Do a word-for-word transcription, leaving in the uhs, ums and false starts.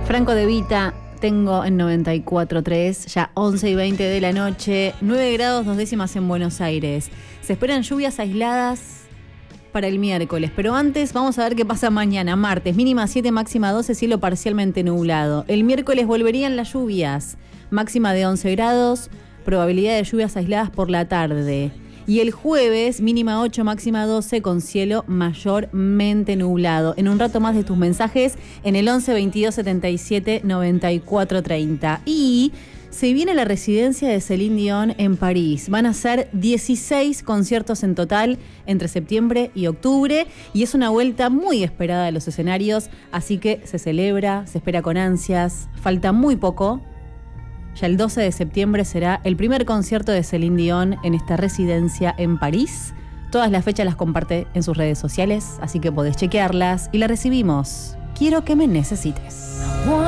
Franco De Vita, tengo en noventa y cuatro punto tres, ya once y veinte de la noche, nueve grados dos décimas en Buenos Aires. Se esperan lluvias aisladas para el miércoles, pero antes vamos a ver qué pasa mañana, martes, mínima siete, máxima doce, cielo parcialmente nublado. El miércoles volverían las lluvias, máxima de once grados, probabilidad de lluvias aisladas por la tarde. Y el jueves, mínima ocho, máxima doce, con cielo mayormente nublado. En un rato más de tus mensajes en el once, veintidós, setenta y siete, noventa y cuatro, treinta. Y se viene la residencia de Celine Dion en París. Van a ser dieciséis conciertos en total entre septiembre y octubre. Y es una vuelta muy esperada de los escenarios. Así que se celebra, se espera con ansias. Falta muy poco. Ya el doce de septiembre será el primer concierto de Celine Dion en esta residencia en París. Todas las fechas las comparte en sus redes sociales, así que podés chequearlas y la recibimos. Quiero que me necesites.